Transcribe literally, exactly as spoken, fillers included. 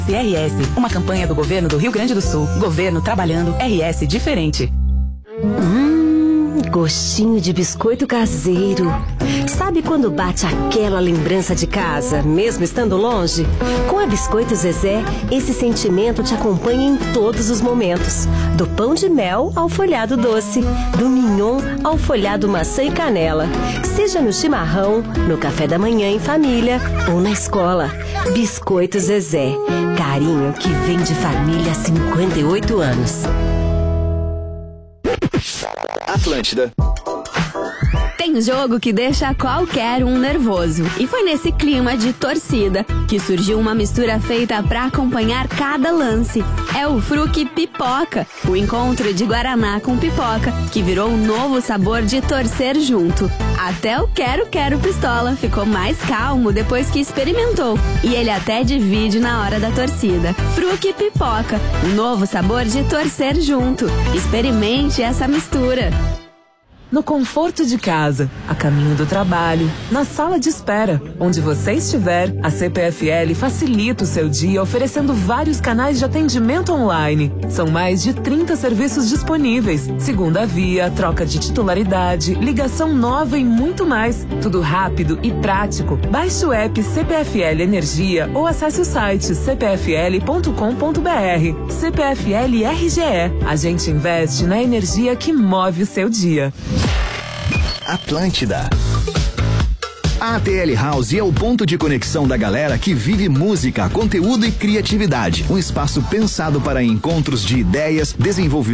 R S, uma campanha do governo do Rio Grande do Sul. Governo trabalhando, R S diferente. Hum, gostinho de biscoito caseiro. Sabe quando bate aquela lembrança de casa, mesmo estando longe? Com a Biscoito Zezé, esse sentimento te acompanha em todos os momentos. Do pão de mel ao folhado doce, do mignon ao folhado maçã e canela. Seja no chimarrão, no café da manhã em família ou na escola. Biscoito Zezé, carinho que vem de família há cinquenta e oito anos. Atlântida. Tem jogo que deixa qualquer um nervoso. E foi nesse clima de torcida que surgiu uma mistura feita para acompanhar cada lance. É o Fruque Pipoca, o encontro de Guaraná com pipoca, que virou um novo sabor de torcer junto. Até o Quero Quero Pistola ficou mais calmo depois que experimentou. E ele até divide na hora da torcida. Fruque Pipoca, um novo sabor de torcer junto. Experimente essa mistura. No conforto de casa, a caminho do trabalho, na sala de espera, onde você estiver, a C P F L facilita o seu dia oferecendo vários canais de atendimento online. São mais de trinta serviços disponíveis, segunda via, troca de titularidade, ligação nova e muito mais. Tudo rápido e prático. Baixe o app C P F L Energia ou acesse o site c p f l ponto com ponto b r. C P F L R G E. A gente investe na energia que move o seu dia. Atlântida. A ATL House é o ponto de conexão da galera que vive música, conteúdo e criatividade. Um espaço pensado para encontros de ideias, desenvolvimento